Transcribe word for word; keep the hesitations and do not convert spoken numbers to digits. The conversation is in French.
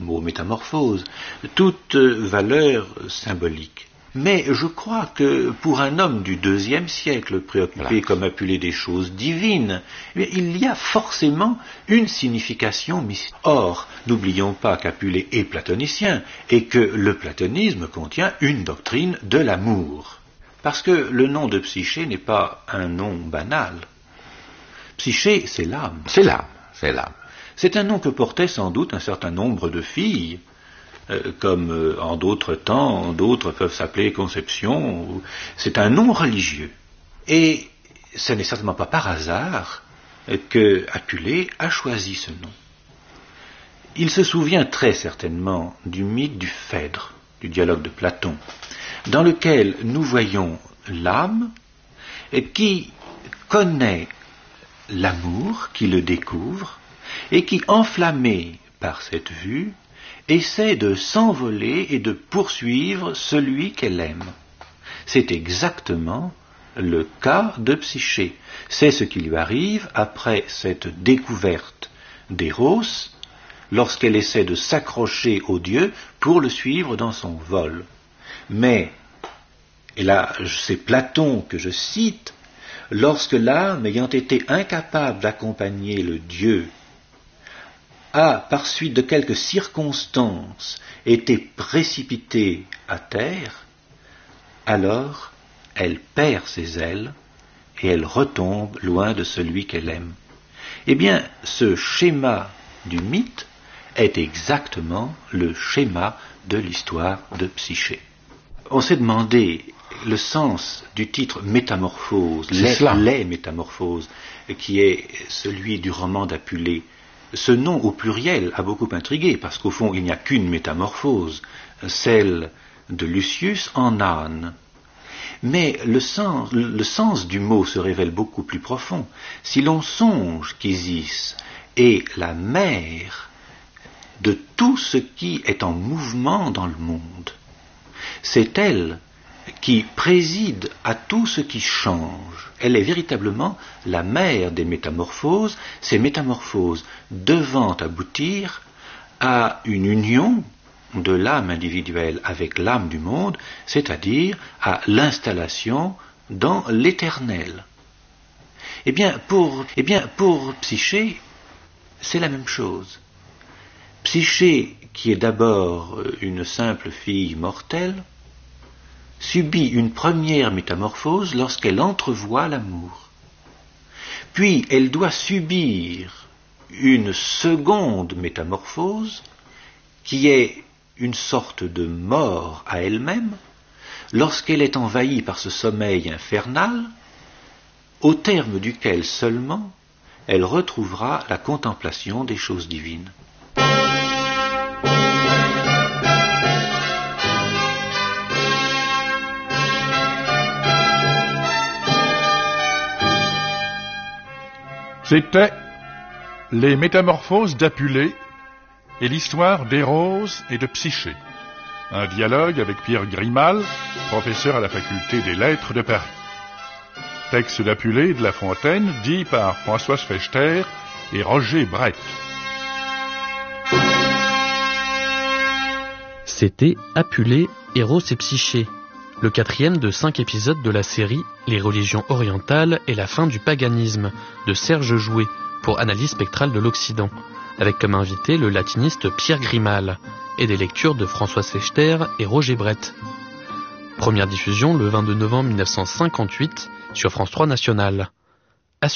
mot métamorphose, toute valeur symbolique. Mais je crois que pour un homme du deuxième siècle, préoccupé voilà. comme appelé des choses divines, il y a forcément une signification mystique. Or, n'oublions pas qu'Apulée est platonicien et que le platonisme contient une doctrine de l'amour. Parce que le nom de Psyché n'est pas un nom banal. Psyché, c'est l'âme. C'est l'âme, c'est l'âme. C'est un nom que portaient sans doute un certain nombre de filles, euh, comme euh, en d'autres temps, d'autres peuvent s'appeler Conception. Ou... C'est un nom religieux. Et ce n'est certainement pas par hasard que Apulée a choisi ce nom. Il se souvient très certainement du mythe du Phèdre, du dialogue de Platon, dans lequel nous voyons l'âme qui connaît l'amour, qui le découvre, et qui, enflammée par cette vue, essaie de s'envoler et de poursuivre celui qu'elle aime. C'est exactement le cas de Psyché. C'est ce qui lui arrive après cette découverte d'Éros, lorsqu'elle essaie de s'accrocher au Dieu pour le suivre dans son vol. Mais, et là c'est Platon que je cite, lorsque l'âme, ayant été incapable d'accompagner le Dieu, a, par suite de quelques circonstances, été précipitée à terre, alors elle perd ses ailes et elle retombe loin de celui qu'elle aime. Eh bien, ce schéma du mythe est exactement le schéma de l'histoire de Psyché. On s'est demandé le sens du titre Métamorphose, les, les métamorphoses, qui est celui du roman d'Apulée. Ce nom au pluriel a beaucoup intrigué, parce qu'au fond il n'y a qu'une métamorphose, celle de Lucius en âne. Mais le sens, le sens du mot se révèle beaucoup plus profond. Si l'on songe qu'Isis est la mère de tout ce qui est en mouvement dans le monde, c'est elle qui préside à tout ce qui change. Elle est véritablement la mère des métamorphoses, ces métamorphoses devant aboutir à une union de l'âme individuelle avec l'âme du monde, c'est-à-dire à l'installation dans l'éternel. Eh bien, pour, eh bien, pour Psyché, c'est la même chose. Psyché, qui est d'abord une simple fille mortelle, subit une première métamorphose lorsqu'elle entrevoit l'amour. Puis elle doit subir une seconde métamorphose qui est une sorte de mort à elle-même lorsqu'elle est envahie par ce sommeil infernal au terme duquel seulement elle retrouvera la contemplation des choses divines. C'était Les Métamorphoses d'Apulée et l'histoire d'Éros et de Psyché. Un dialogue avec Pierre Grimal, professeur à la faculté des lettres de Paris. Texte d'Apulée et de La Fontaine, dit par Françoise Fechter et Roger Brett. C'était Apulée, Éros et Psyché, le quatrième de cinq épisodes de la série Les religions orientales et la fin du paganisme de Serge Jouet pour Analyse spectrale de l'Occident, avec comme invité le latiniste Pierre Grimal et des lectures de Françoise Fechter et Roger Brett. Première diffusion le vingt-deux novembre mille neuf cent cinquante-huit sur France trois Nationale.